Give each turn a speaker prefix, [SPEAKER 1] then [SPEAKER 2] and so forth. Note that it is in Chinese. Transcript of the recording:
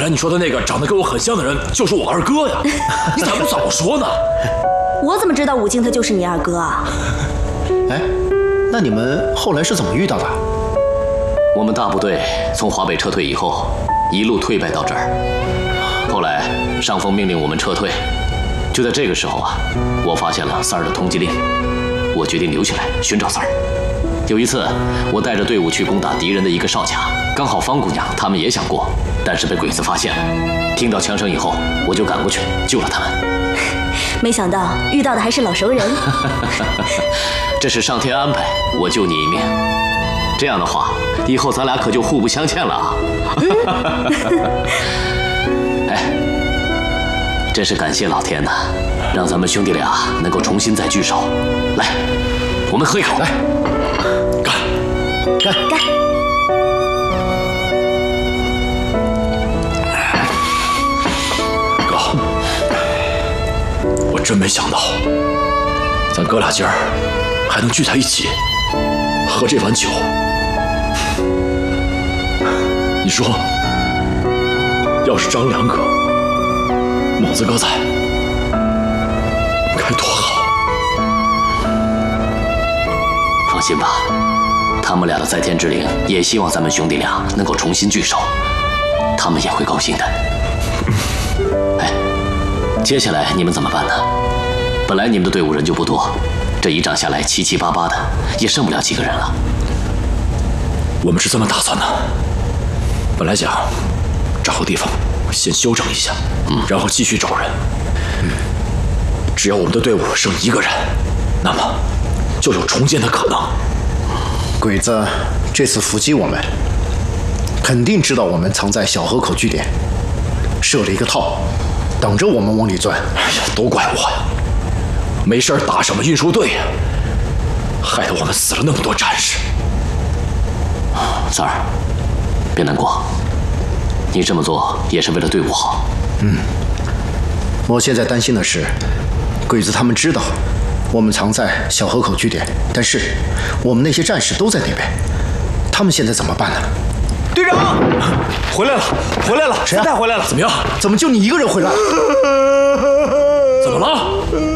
[SPEAKER 1] 来你说的那个长得跟我很像的人就是我二哥呀！你咋不早说呢？
[SPEAKER 2] 我怎么知道武静他就是你二哥啊？
[SPEAKER 3] 哎，那你们后来是怎么遇到的？
[SPEAKER 4] 我们大部队从华北撤退以后，一路退败到这儿。后来上峰命令我们撤退，就在这个时候啊，我发现了三儿的通缉令，我决定留下来寻找三儿。有一次，我带着队伍去攻打敌人的一个哨卡，刚好方姑娘他们也想过，但是被鬼子发现了。听到枪声以后，我就赶过去救了他们。
[SPEAKER 2] 没想到遇到的还是老熟人。
[SPEAKER 4] 这是上天安排，我救你一命。这样的话，以后咱俩可就互不相欠了啊！哎，真是感谢老天呐，让咱们兄弟俩能够重新再聚首。来，我们喝一口，
[SPEAKER 3] 来，干！
[SPEAKER 1] 哥，我真没想到，咱哥俩今儿还能聚在一起，喝这碗酒。你说，要是张良哥、猛子哥在，该多好！
[SPEAKER 4] 放心吧，他们俩的在天之灵也希望咱们兄弟俩能够重新聚首，他们也会高兴的。哎，接下来你们怎么办呢？本来你们的队伍人就不多，这一仗下来七七八八的，也剩不了几个人了。
[SPEAKER 1] 我们是这么打算的。本来想找个地方先休整一下，然后继续找人。只要我们的队伍剩一个人，那么就有重建的可能。
[SPEAKER 3] 鬼子这次伏击我们，肯定知道我们藏在小河口据点，设了一个套，等着我们往里钻。
[SPEAKER 1] 哎呀，都怪我呀！没事打什么运输队呀，害得我们死了那么多战士。
[SPEAKER 4] 三儿，别难过，你这么做也是为了队伍好。
[SPEAKER 3] 我现在担心的是，鬼子他们知道我们藏在小河口据点，但是我们那些战士都在那边，他们现在怎么办呢？
[SPEAKER 5] 队长，回来了，谁啊？回来了，
[SPEAKER 1] 怎么样？
[SPEAKER 3] 怎么就你一个人回来了？
[SPEAKER 1] 怎么了？